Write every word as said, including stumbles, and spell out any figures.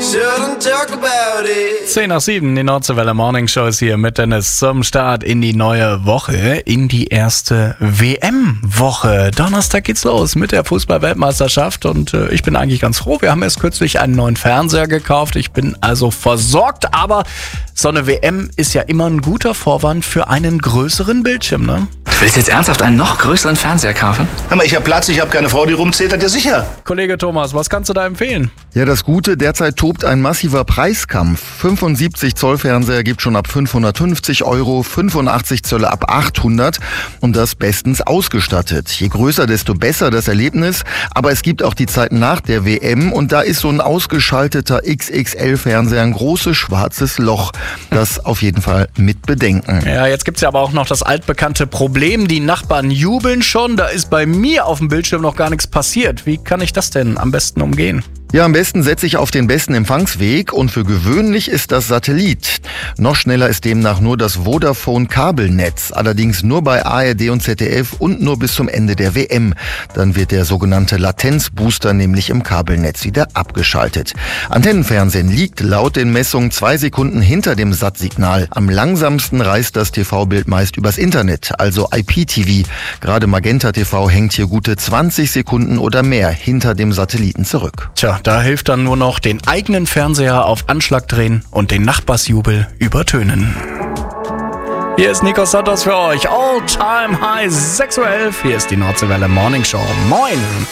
shouldn't talk about it. zehn nach sieben, die Nordseewelle Morning Show ist hier mit Dennis zum Start in die neue Woche, in die erste W M-Woche. Donnerstag geht's los mit der Fußball-Weltmeisterschaft und äh, ich bin eigentlich ganz froh. Wir haben erst kürzlich einen neuen Fernseher gekauft. Ich bin also versorgt, aber so eine W M ist ja immer ein guter Vorwand für einen größeren Bildschirm, ne? Du willst jetzt ernsthaft einen noch größeren Fernseher kaufen? Hör mal, ich hab Platz, ich hab keine Frau, die rumzählt, hat ja sicher. Kollege Thomas, was kannst du da empfehlen? Ja, das Gute, derzeit tobt ein massiver Preiskampf. fünfundsiebzig Zoll Fernseher gibt schon ab fünfhundertfünfzig Euro, fünfundachtzig Zölle ab achthundert und das bestens ausgestattet. Je größer, desto besser das Erlebnis, aber es gibt auch die Zeit nach der W M und da ist so ein ausgeschalteter X X L-Fernseher ein großes schwarzes Loch. Das auf jeden Fall mit bedenken. Ja, jetzt gibt's ja aber auch noch das altbekannte Problem, die Nachbarn jubeln schon, da ist bei mir auf dem Bildschirm noch gar nichts passiert. Wie kann ich das denn am besten umgehen? Ja, am besten setze ich auf den besten Empfangsweg und für gewöhnlich ist das Satellit. Noch schneller ist demnach nur das Vodafone-Kabelnetz, allerdings nur bei A R D und Z D F und nur bis zum Ende der W M. Dann wird der sogenannte Latenzbooster nämlich im Kabelnetz wieder abgeschaltet. Antennenfernsehen liegt laut den Messungen zwei Sekunden hinter dem Sat-Signal. Am langsamsten reist das T V-Bild meist übers Internet, also I P T V. Gerade Magenta T V hängt hier gute zwanzig Sekunden oder mehr hinter dem Satelliten zurück. Tja, da hilft dann nur noch den eigenen Fernseher auf Anschlag drehen und den Nachbarsjubel übertönen. Hier ist Nico Santos für euch. All Time High sechs Uhr elf. Hier ist die Nordseewelle Morning Show. Moin!